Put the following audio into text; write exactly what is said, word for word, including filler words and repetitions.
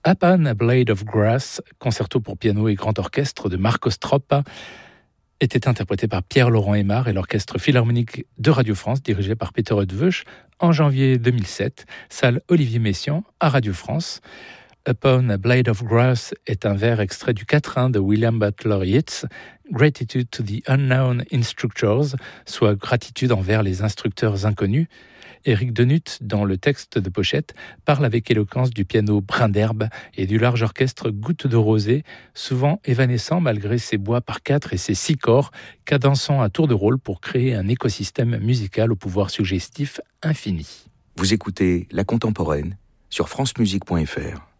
Upon a Blade of Grass, concerto pour piano et grand orchestre de Marco Stroppa, était interprété par Pierre-Laurent Aimard et l'Orchestre Philharmonique de Radio France, dirigé par Peter Eötvös, en janvier deux mille sept, salle Olivier Messiaen à Radio France. Upon a Blade of Grass est un vers extrait du quatrain de William Butler Yeats, Gratitude to the Unknown Instructors, soit gratitude envers les instructeurs inconnus. Éric Denut, dans le texte de pochette, parle avec éloquence du piano brin d'herbe et du large orchestre goutte de rosée, souvent évanescent malgré ses bois par quatre et ses six corps, cadençant à tour de rôle pour créer un écosystème musical au pouvoir suggestif infini. Vous écoutez La Contemporaine sur francemusique point f r.